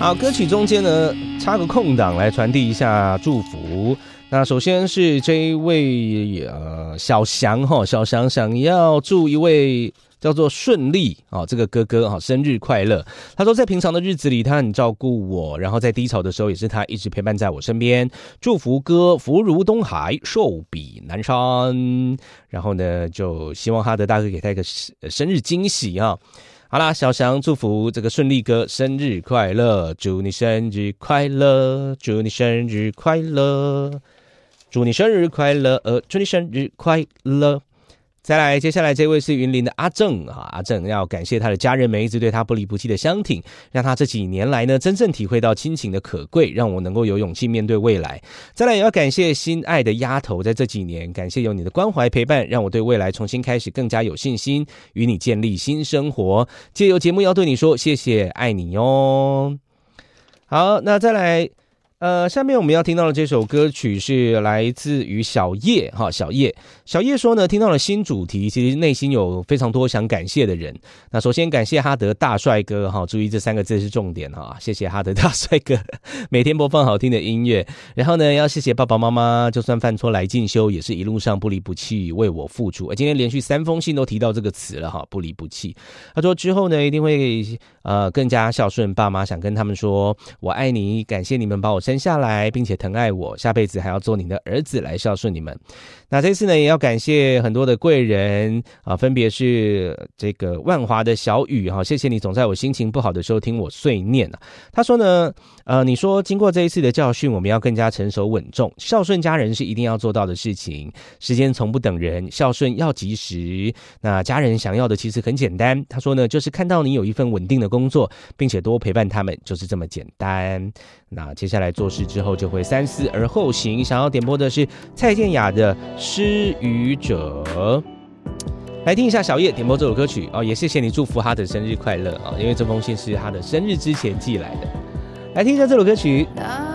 好，歌曲中间呢插个空档来传递一下祝福。那首先是这一位小翔想要祝一位叫做顺利这个哥哥生日快乐。他说在平常的日子里他很照顾我，然后在低潮的时候也是他一直陪伴在我身边。祝福哥福如东海，寿比南山。然后呢就希望他的大哥给他一个生日惊喜啊。好啦，小翔祝福这个顺利哥生日快乐，祝你生日快乐，祝你生日快乐，祝你生日快乐，祝你生日快乐。再来，接下来这位是云林的阿正阿正要感谢他的家人们一直对他不离不弃的相挺，让他这几年来呢真正体会到亲情的可贵，让我能够有勇气面对未来。再来也要感谢心爱的丫头，在这几年感谢有你的关怀陪伴，让我对未来重新开始更加有信心，与你建立新生活。借由节目要对你说谢谢，爱你哟。好，那再来下面我们要听到的这首歌曲是来自于小叶小叶说呢，听到了新主题，其实内心有非常多想感谢的人。那首先感谢哈德大帅哥注意这3个字是重点谢谢哈德大帅哥每天播放好听的音乐。然后呢要谢谢爸爸妈妈，就算犯错来进修，也是一路上不离不弃为我付出。今天连续3封信都提到这个词了不离不弃。他说之后呢一定会更加孝顺爸妈，想跟他们说我爱你，感谢你们把我生下来并且疼爱我，下辈子还要做你的儿子来孝顺你们。那这次呢也要感谢很多的贵人分别是这个万华的小雨谢谢你总在我心情不好的时候听我碎念他说呢你说经过这一次的教训，我们要更加成熟稳重，孝顺家人是一定要做到的事情，时间从不等人，孝顺要及时。那家人想要的其实很简单，他说呢就是看到你有一份稳定的工作，并且多陪伴他们，就是这么简单。那接下来做事之后就会三思而后行。想要点播的是蔡健雅的失语者，来听一下小叶点播这首歌曲也谢谢你祝福他的生日快乐因为这封信是他的生日之前寄来的。来听一下这首歌曲。